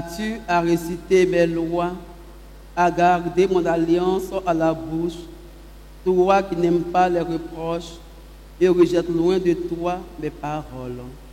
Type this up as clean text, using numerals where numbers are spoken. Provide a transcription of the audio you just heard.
Tu as récité mes lois, as gardé mon alliance à la bouche, toi qui n'aimes pas les reproches et rejettes loin de toi mes paroles.